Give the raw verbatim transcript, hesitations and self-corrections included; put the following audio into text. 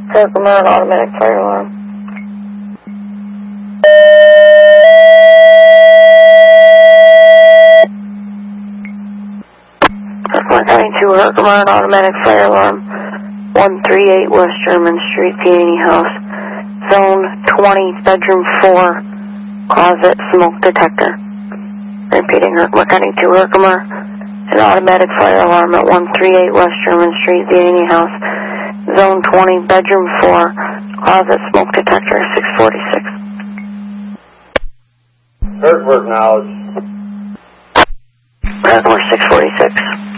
Herkimer, an automatic fire alarm. Herkimer County two, Herkimer, an automatic fire alarm. one thirty-eight West German Street, Peony House. Zone twenty, bedroom four, closet smoke detector. Repeating, Herkimer County two, Herkimer, an automatic fire alarm at one thirty-eight West German Street, Peony House. Zone twenty, bedroom four, closet smoke detector, six forty-six. Herkimer, knowledge. Herkimer, six forty-six.